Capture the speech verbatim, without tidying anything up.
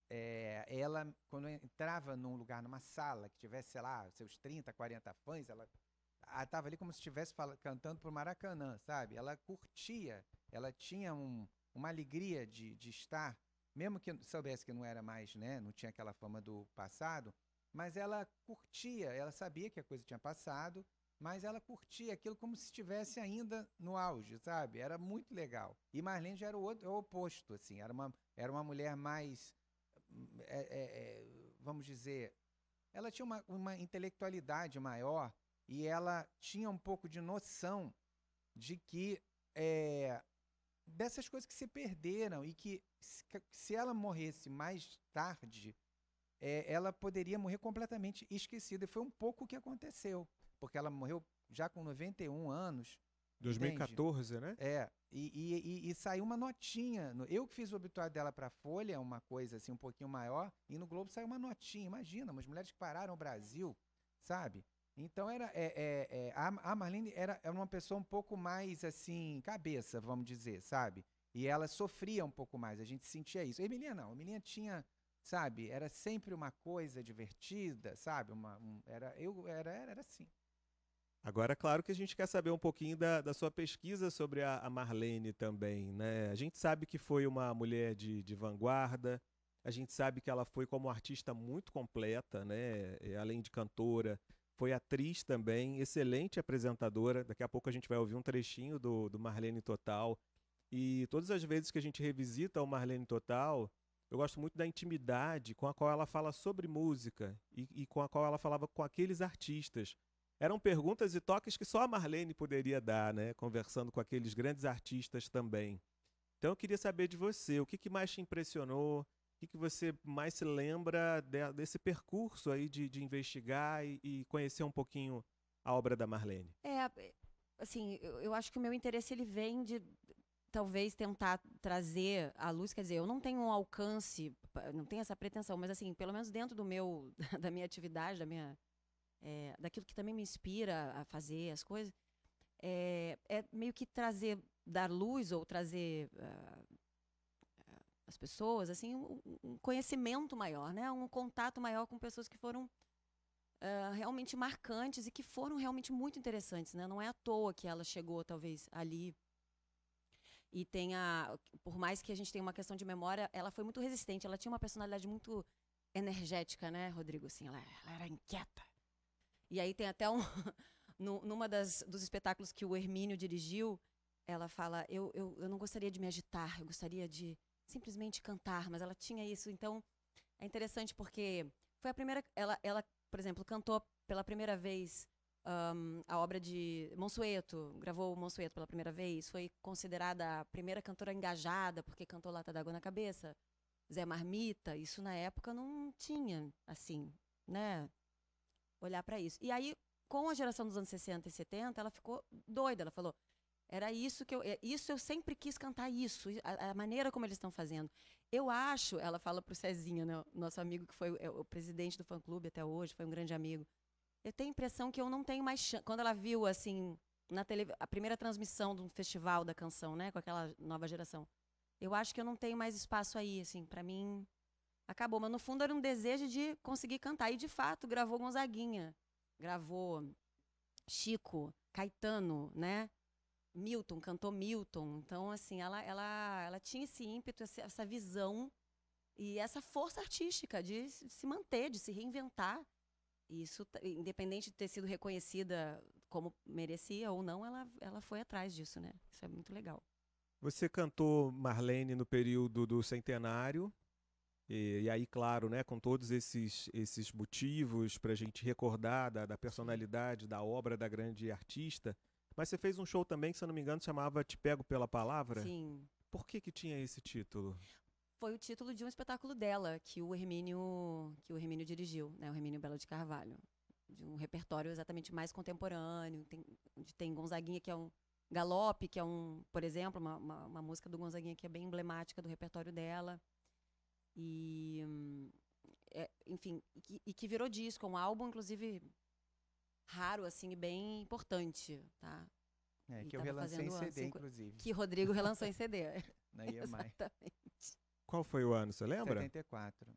é, ela, quando entrava num lugar, numa sala, que tivesse, sei lá, seus trinta, quarenta fãs, ela estava ali como se estivesse fala- cantando pro Maracanã, sabe? Ela curtia, ela tinha um- uma alegria de, de estar, mesmo que soubesse que não era mais, né? Não tinha aquela fama do passado, mas ela curtia, ela sabia que a coisa tinha passado, mas ela curtia aquilo como se estivesse ainda no auge, sabe? Era muito legal. E Marlene já era o, outro, o oposto, assim, era uma, era uma mulher mais, é, é, é, vamos dizer, ela tinha uma, uma intelectualidade maior e ela tinha um pouco de noção de que é, dessas coisas que se perderam e que se, se ela morresse mais tarde, é, ela poderia morrer completamente esquecida. E foi um pouco o que aconteceu, porque ela morreu já com noventa e um anos, entende? dois mil e quatorze, né? É, e, e, e, e saiu uma notinha. no- Eu que fiz o obituário dela para a Folha, uma coisa assim um pouquinho maior, e no Globo saiu uma notinha. Imagina, umas mulheres que pararam o Brasil, sabe? Então era é, é, é, a, a Marlene era, era uma pessoa um pouco mais assim, cabeça, vamos dizer, sabe? E ela sofria um pouco mais, a gente sentia isso. Emilinha não, Emilinha tinha, sabe? Era sempre uma coisa divertida, sabe? Uma, um, era, eu, era, era, era assim. Agora, claro que a gente quer saber um pouquinho da, da sua pesquisa sobre a, a Marlene também, né? A gente sabe que foi uma mulher de, de vanguarda, a gente sabe que ela foi como artista muito completa, né? E além de cantora, foi atriz também, excelente apresentadora. Daqui a pouco a gente vai ouvir um trechinho do, do Marlene Total. E todas as vezes que a gente revisita o Marlene Total, eu gosto muito da intimidade com a qual ela fala sobre música e, e com a qual ela falava com aqueles artistas. Eram perguntas e toques que só a Marlene poderia dar, né? Conversando com aqueles grandes artistas também. Então eu queria saber de você, o que, que mais te impressionou, o que, que você mais se lembra de- desse percurso aí de, de investigar e, e conhecer um pouquinho a obra da Marlene? É, assim, eu, eu acho que o meu interesse ele vem de talvez tentar trazer à luz, quer dizer, eu não tenho um alcance, pa- não tenho essa pretensão, mas assim, pelo menos dentro do meu, da minha atividade, da minha, é, daquilo que também me inspira a fazer as coisas, é, é meio que trazer, dar luz ou trazer ah, às pessoas, assim, um, um conhecimento maior, né? Um contato maior com pessoas que foram ah, realmente marcantes e que foram realmente muito interessantes, né? Não é à toa que ela chegou, talvez, ali e tenha, por mais que a gente tenha uma questão de memória, ela foi muito resistente, ela tinha uma personalidade muito energética, né, Rodrigo? Assim, ela, ela era inquieta. E aí tem até um, no, numa das dos espetáculos que o Hermínio dirigiu, ela fala, eu, eu, eu não gostaria de me agitar, eu gostaria de simplesmente cantar, mas ela tinha isso, então é interessante porque foi a primeira, ela, ela por exemplo, cantou pela primeira vez um, a obra de Monsueto, gravou o Monsueto pela primeira vez, foi considerada a primeira cantora engajada, porque cantou Lata d'Água na Cabeça, Zé Marmita, isso na época não tinha, assim, né, olhar para isso. E aí, com a geração dos anos sessenta e setenta, ela ficou doida, ela falou, era isso que eu. Isso eu sempre quis cantar isso, a, a maneira como eles estão fazendo. Eu acho, ela fala pro Cezinha, né, nosso amigo que foi o, é, o presidente do fã-clube até hoje, foi um grande amigo. Eu tenho a impressão que eu não tenho mais chance. Quando ela viu, assim, na tele, a primeira transmissão de um festival da canção, né, com aquela nova geração, eu acho que eu não tenho mais espaço aí, assim, para mim. Acabou, mas no fundo era um desejo de conseguir cantar. E de fato, gravou Gonzaguinha, gravou Chico, Caetano, né? Milton, cantou Milton. Então, assim, ela, ela, ela tinha esse ímpeto, essa, essa visão e essa força artística de se manter, de se reinventar. E isso, independente de ter sido reconhecida como merecia ou não, ela, ela foi atrás disso, né? Isso é muito legal. Você cantou Marlene no período do centenário, e, e aí, claro, né, com todos esses, esses motivos para a gente recordar da, da Sim. personalidade, da obra da grande artista. Mas você fez um show também que, se eu não me engano, chamava Te Pego Pela Palavra. Sim. Por que que tinha esse título? Foi o título de um espetáculo dela, que o Hermínio, que o Hermínio dirigiu, né? O Hermínio Belo de Carvalho. De um repertório exatamente mais contemporâneo, tem, onde tem Gonzaguinha, que é um galope, que é um, por exemplo, uma, uma, uma música do Gonzaguinha que é bem emblemática do repertório dela. E, hum, é, enfim, e que, e que virou disco, um álbum, inclusive, raro, assim, e bem importante, tá? É, E que eu estava relancei em fazendo C D, cinco, inclusive, que Rodrigo relançou em C D. na I E M I. Exatamente. Qual foi o ano, você lembra? setenta e quatro.